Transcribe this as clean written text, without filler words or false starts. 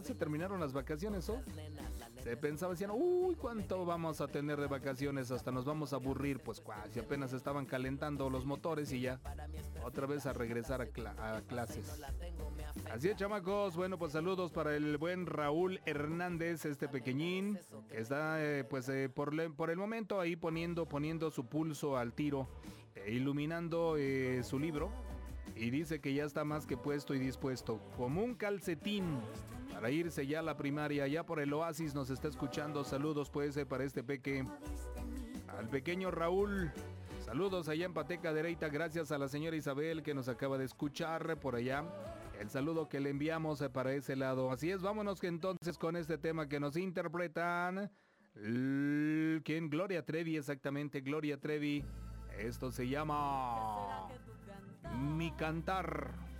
se terminaron las vacaciones, ¿oh? Se pensaba, decían, uy, ¿cuánto vamos a tener de vacaciones? Hasta nos vamos a aburrir, pues si apenas estaban calentando los motores y ya, otra vez a regresar a clases. Así es, chamacos. Bueno, pues saludos para el buen Raúl Hernández, este pequeñín, que está, por el momento ahí poniendo su pulso al tiro, iluminando su libro, y dice que ya está más que puesto y dispuesto, como un calcetín, para irse ya a la primaria. Ya por el Oasis nos está escuchando. Saludos pues para este al pequeño Raúl. Saludos allá en Pateca Dereita. Gracias a la señora Isabel que nos acaba de escuchar por allá. El saludo que le enviamos para ese lado. Así es, vámonos entonces con este tema que nos interpretan. ¿Quién? Gloria Trevi, exactamente, Gloria Trevi. Esto se llama Mi Cantar.